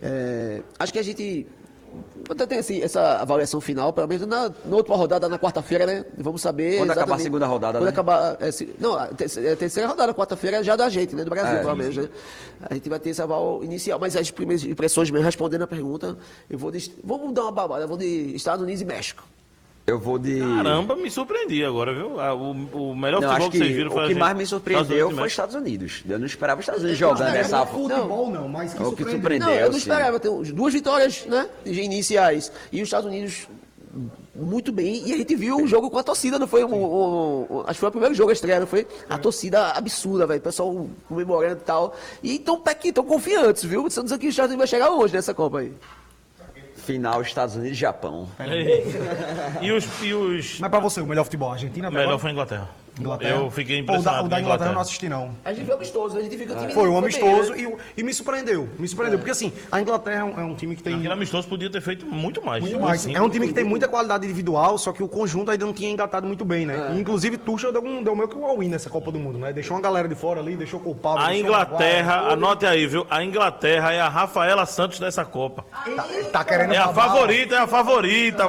Acho que a gente até tem essa avaliação final, pelo menos na última rodada, na quarta-feira, né? Vamos saber. Quando acabar a segunda rodada, quando né? acabar. Não, a terceira rodada, quarta-feira, já da gente, né? Do Brasil, pelo menos, né? A gente vai ter esse aval inicial. Mas as primeiras impressões mesmo, respondendo a pergunta, vamos dar uma babada, eu vou de Estados Unidos e México. Eu vou de... Caramba, me surpreendi agora, viu? O melhor Não, futebol acho que vocês viram foi o que mais me surpreendeu foi os Estados Unidos. Eu não esperava os Estados Unidos jogando essa... Futebol não, mas que O que surpreendeu. surpreendeu, Não, eu não sim. esperava. Tem 2 vitórias, né? Iniciais. E os Estados Unidos muito bem. E a gente viu o jogo com a torcida, não foi? Acho que foi o primeiro jogo, a estreia, não foi? A torcida absurda, velho. O pessoal comemorando e tal. E tão confiantes, viu? Você não sabe que os Estados Unidos vai chegar longe nessa Copa aí. Final Estados Unidos e Japão. E os... Mas pra você, o melhor futebol, Argentina? Melhor foi a Inglaterra. Inglaterra. Eu fiquei Pô, impressionado o da com a Inglaterra eu não assisti, não. A gente viu amistoso, né? A gente viu que o time Foi um bem, amistoso né? e me surpreendeu. Me surpreendeu, porque assim, a Inglaterra é um time que tem... Aquele amistoso podia ter feito muito mais. Muito mais. É um time que tem muita qualidade individual, só que o conjunto ainda não tinha engatado muito bem, né? E, inclusive, Tuchel deu meio que um all-in nessa Copa do Mundo, né? Deixou uma galera de fora ali, deixou culpado. A deixou Inglaterra, Maguire. anote aí, viu? A Inglaterra é a Rafaela Santos dessa Copa. Tá querendo É a babar. favorita, a favorita.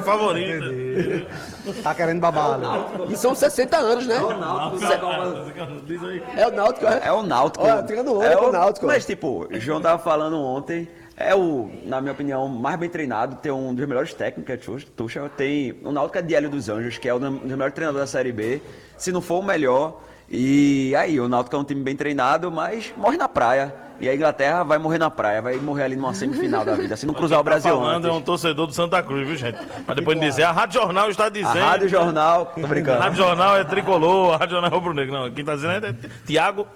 Tá querendo babar, né? E são 60 anos, né? Diz aí. É o Náutico, é? É o Náutico. Olha, tirando onda com o Náutico. Mas, tipo, o João tava falando ontem, na minha opinião, mais bem treinado, tem um dos melhores técnicos, Tuchel. Tem o Náutico é de Hélio dos Anjos, que é um dos melhores treinadores da Série B, se não for o melhor. E aí, o Náutico é um time bem treinado, mas morre na praia. E a Inglaterra vai morrer na praia, vai morrer ali numa semifinal da vida, se não cruzar o Brasil falando antes. é um torcedor do Santa Cruz, viu, gente? Mas depois de dizer, a Rádio Jornal está A dizendo... Rádio Jornal, tô A brincando. Rádio Jornal é tricolor, a Rádio Jornal é rubro-negro. Não, quem está dizendo é Tiago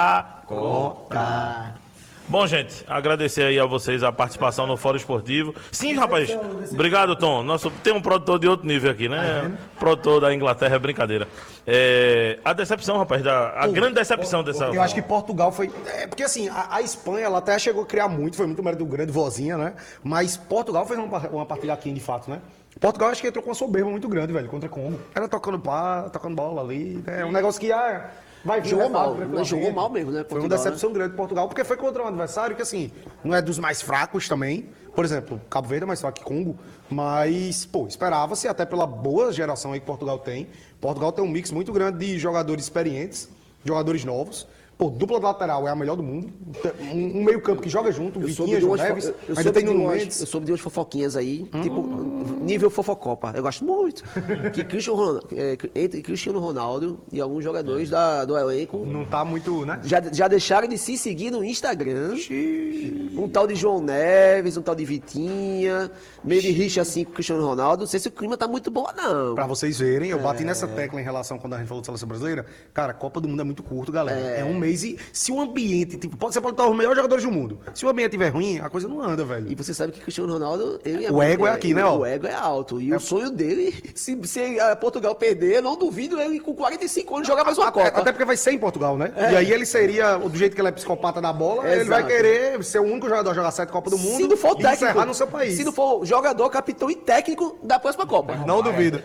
Chacota. Bom, gente, agradecer aí a vocês a participação no Fórum Esportivo. Sim, rapaz. Obrigado, Tom. Tem um produtor de outro nível aqui, né? Produtor da Inglaterra, é brincadeira. A decepção, rapaz, a grande decepção dessa... Eu acho que Portugal foi... porque assim, a Espanha, ela até chegou a criar muito, foi muito mérito do grande vozinha, né? Mas Portugal fez uma partida aqui, de fato, né? Portugal acho que entrou com uma soberba muito grande, velho, contra Congo. Era tocando bola ali, é um negócio que vai vir, Jogou né, mal, Fábio, mas jogou mal mesmo, né? Foi uma Portugal, decepção grande de Portugal, porque foi contra um adversário que, assim, não é dos mais fracos também. Por exemplo, Cabo Verde é mais fraco que Congo, mas, pô, esperava-se, até pela boa geração aí que Portugal tem. Portugal tem um mix muito grande de jogadores experientes, jogadores novos. Pô, dupla de lateral é a melhor do mundo. Um meio-campo que joga junto, Vitinha, João Neves, ainda tem Nuno Mendes. Eu soube de umas fofoquinhas aí, tipo, nível fofocopa. Eu gosto muito. Que entre Cristiano Ronaldo e alguns jogadores do elenco Não tá muito, né? já deixaram de se seguir no Instagram. Um tal de João Neves, um tal de Vitinha, meio de rixa assim com o Cristiano Ronaldo. Não sei se o clima tá muito bom, não. Pra vocês verem, eu bati nessa tecla em relação quando a gente falou de seleção brasileira. Cara, a Copa do Mundo é muito curto, galera. É um mês e se o ambiente, tipo, você pode estar os melhores jogadores do mundo. Se o ambiente estiver ruim, a coisa não anda, velho. E você sabe que o Cristiano Ronaldo, O ego é aqui, né, ó? O ego é alto. E o sonho dele, se Portugal perder, eu não duvido ele com 45 anos jogar mais uma Copa. Até porque vai ser em Portugal, né? E aí ele seria, do jeito que ele é psicopata da bola, ele vai Exato. querer ser o único jogador a jogar 7 Copas do Mundo Se não for e técnico, encerrar no seu país. se não for jogador, capitão e técnico da próxima Copa. Não duvido.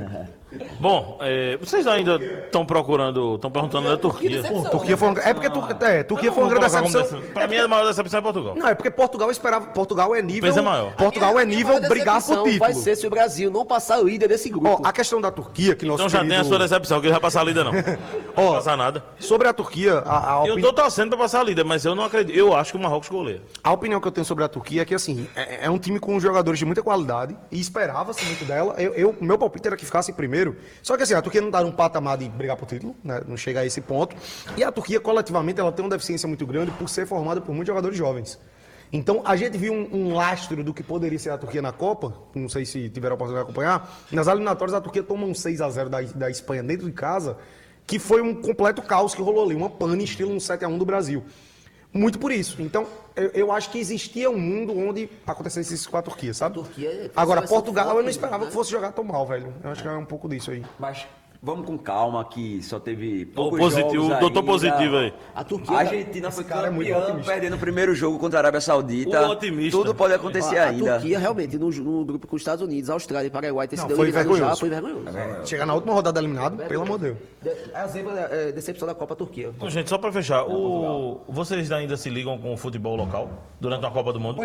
Bom, vocês ainda estão perguntando da Turquia. Pô, Turquia foi uma, Turquia foi uma grande decepção. Pra mim, a maior decepção é Portugal. Não, é porque Portugal esperava. Portugal é nível. Peso é maior. Portugal é nível A brigar por decepção título. vai ser se o Brasil não passar o líder desse grupo. Ó, a questão da Turquia, que nosso Então já tem a sua decepção, que ele vai passar a líder, não. Não Ó, vai passar nada. sobre a Turquia, Eu tô torcendo pra passar a líder, mas eu não acredito. Eu acho que o Marrocos goleia. a opinião que eu tenho sobre a Turquia é que, assim, é um time com jogadores de muita qualidade e esperava-se muito dela. Meu palpite era que ficasse em primeiro. Só que, assim, a Turquia não tá num patamar de brigar por título, né? Não chega a esse ponto. E a Turquia, coletivamente, ela tem uma deficiência muito grande por ser formada por muitos jogadores jovens. Então, a gente viu um lastro do que poderia ser a Turquia na Copa, não sei se tiveram a oportunidade de acompanhar. Nas eliminatórias, a Turquia toma um 6-0 da Espanha dentro de casa, que foi um completo caos que rolou ali, uma pane estilo um 7-1 do Brasil. Muito por isso. Então, eu acho que existia um mundo onde acontecesse isso com a Turquia, sabe? A Turquia Agora, vai ser Portugal, eu forte, não esperava né? que fosse jogar tão mal, velho. Eu acho que é um pouco disso aí. Mas vamos com calma, que só teve O poucos positivo, jogos o doutor ainda. positivo aí. A Turquia, A Argentina foi cara é muito campeã, otimista. perdendo o primeiro jogo contra a Arábia Saudita. O otimista. Tudo pode acontecer a ainda. Turquia realmente, no grupo com os Estados Unidos, Austrália e Paraguai, ter Não, sido foi eliminado já, vergonhoso. foi vergonhoso. Chegar na última rodada eliminado, pelo amor de Deus. Exemplo, decepção da Copa Turquia. Então, gente, só pra fechar, vocês ainda se ligam com o futebol local durante a Copa do Mundo?